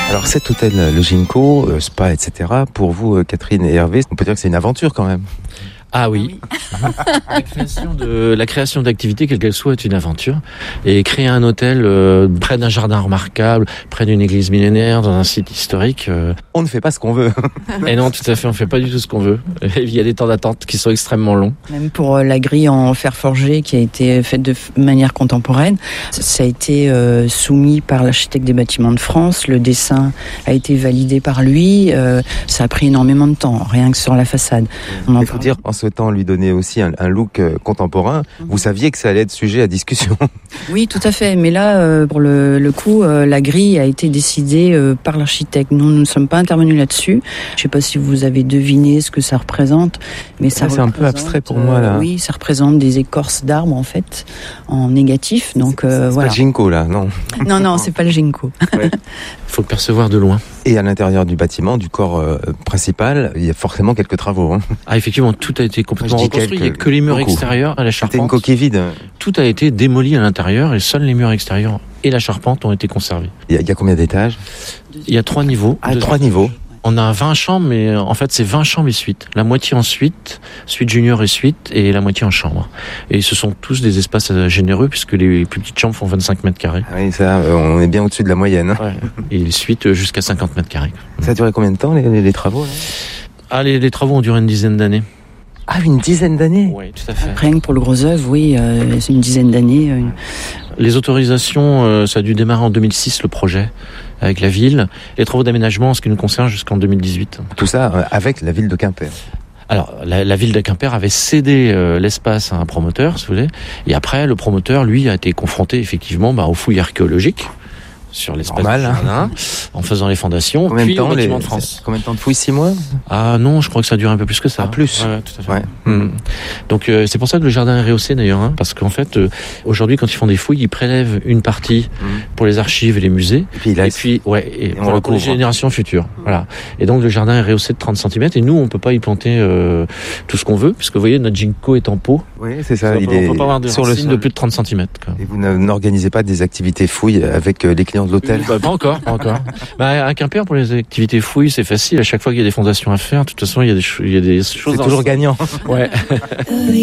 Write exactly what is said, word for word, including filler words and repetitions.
Alors cet hôtel, le Ginkgo, euh, spa, et cetera, pour vous, euh, Catherine et Hervé, on peut dire que c'est une aventure quand même. Ah oui, la création de la création d'activités, quelle qu'elle soit, est une aventure. Et créer un hôtel euh, près d'un jardin remarquable, près d'une église millénaire, dans un site historique. Euh... On ne fait pas ce qu'on veut. Et non, tout à fait, on fait pas du tout ce qu'on veut. Il y a des temps d'attente qui sont extrêmement longs. Même pour la grille en fer forgé qui a été faite de manière contemporaine, ça a été euh, soumis par l'architecte des bâtiments de France. Le dessin a été validé par lui. Euh, ça a pris énormément de temps, rien que sur la façade. On en Il faut dire, en souhaitant lui donner aussi un, un look euh, contemporain, mmh. vous saviez que ça allait être sujet à discussion. Oui, tout à fait. Mais là, euh, pour le, le coup, euh, la grille a été décidée euh, par l'architecte. Nous, nous ne sommes pas intervenus là-dessus. Je ne sais pas si vous avez deviné ce que ça représente, mais ça ah, c'est un peu abstrait pour moi là. Euh, oui, ça représente des écorces d'arbres en fait, en négatif. Donc c'est, euh, c'est voilà. pas le Ginkgo là, non. Non, non, c'est pas le Ginkgo. Il faut le percevoir de loin. Et à l'intérieur du bâtiment, du corps euh, principal, il y a forcément quelques travaux. Hein. Ah, effectivement, tout a été complètement reconstruit. Quelques, il n'y a que les murs beaucoup. extérieurs à la charpente. C'était une coquille vide. Tout a été démoli à l'intérieur et seuls les murs extérieurs et la charpente ont été conservés. Il y a, il y a combien d'étages? Il y a trois niveaux. Ah, trois niveaux. On a vingt chambres, mais en fait, c'est vingt chambres et suites. La moitié en suite, suite junior et suite, et la moitié en chambre. Et ce sont tous des espaces généreux, puisque les plus petites chambres font vingt-cinq mètres carrés. Ah oui, ça, on est bien au-dessus de la moyenne. Ouais. Et les suites jusqu'à cinquante mètres carrés. Ça a duré combien de temps, les, les, les travaux là Ah, les, les travaux ont duré une dizaine d'années. Ah, une dizaine d'années? Oui, tout à fait. Rien que pour le gros œuvre, oui, euh, c'est une dizaine d'années. Euh... Les autorisations, euh, ça a dû démarrer en deux mille six, le projet, avec la ville. Les travaux d'aménagement, en ce qui nous concerne, jusqu'en deux mille dix-huit. Tout ça euh, avec la ville de Quimper. Alors, la, la ville de Quimper avait cédé euh, l'espace à un promoteur, si vous voulez. Et après, le promoteur, lui, a été confronté, effectivement, bah, aux fouilles archéologiques sur l'espace Normal, du jardin, hein. En faisant les fondations, combien puis de temps, au bâtiment les... de France. Combien de temps de fouilles? Six mois? Ah non, je crois que ça a duré un peu plus que ça. Ah, plus. Ouais, tout à fait. Ouais. Mmh. Donc euh, c'est pour ça que le jardin est rehaussé d'ailleurs, hein, parce qu'en fait, euh, aujourd'hui, quand ils font des fouilles, ils prélèvent une partie mmh. pour les archives et les musées, et puis, là, et puis ouais, et, et pour, on pour les générations futures. Mmh. Voilà. Et donc le jardin est rehaussé de trente centimètres, et nous, on peut pas y planter euh, tout ce qu'on veut, puisque vous voyez, notre ginkgo est en pot. Oui, c'est ça. On il peut, est on peut pas avoir des sur le racines de plus de trente centimètres. Quoi. Et vous n'organisez pas des activités fouilles avec les clients de l'hôtel? Bah, pas encore, pas encore. Bah, à Quimper, pour les activités fouilles, c'est facile. À chaque fois qu'il y a des fondations à faire, de toute façon, il y a des, il y a des choses. C'est toujours gagnant. Ouais.